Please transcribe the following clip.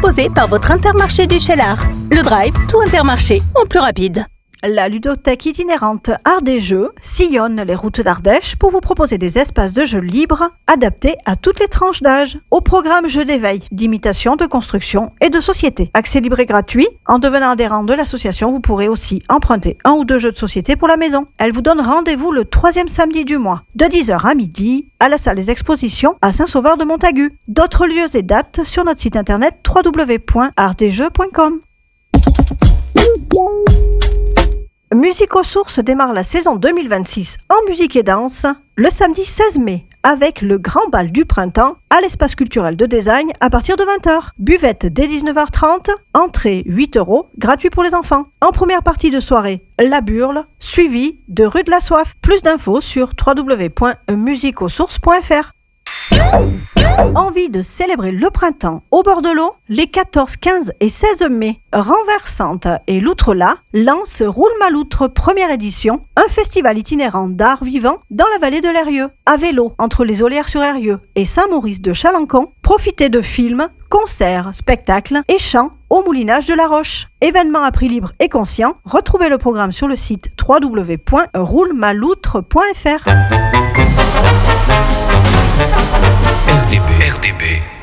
proposé par votre Intermarché du Cheylard. Le Drive, tout Intermarché, en plus rapide. La ludothèque itinérante Art des Jeux sillonne les routes d'Ardèche pour vous proposer des espaces de jeux libres adaptés à toutes les tranches d'âge. Au programme jeux d'éveil, d'imitation, de construction et de société. Accès libre et gratuit. En devenant adhérent de l'association, vous pourrez aussi emprunter 1 ou 2 jeux de société pour la maison. Elle vous donne rendez-vous le 3e samedi du mois, de 10h à midi, à la salle des expositions à Saint-Sauveur-de-Montagu. D'autres lieux et dates sur notre site internet www.artdesjeux.com. Musico Source démarre la saison 2026 en musique et danse le samedi 16 mai avec le grand bal du printemps à l'espace culturel de Design à partir de 20h. Buvette dès 19h30, entrée 8 €, gratuit pour les enfants. En première partie de soirée, La Burle, suivi de Rue de la Soif. Plus d'infos sur www.musicosource.fr. Envie de célébrer le printemps au bord de l'eau? Les 14, 15 et 16 mai, Renversante et Loutre-là lancent Roule-ma-Loutre première édition, un festival itinérant d'art vivant dans la vallée de l'Eyrieux. À vélo, entre les Olières-sur-Eyrieux et Saint-Maurice de Chalancon, profitez de films, concerts, spectacles et chants au Moulinage de la Roche. Événement à prix libre et conscient, retrouvez le programme sur le site www.roulemaaloutre.fr. RDB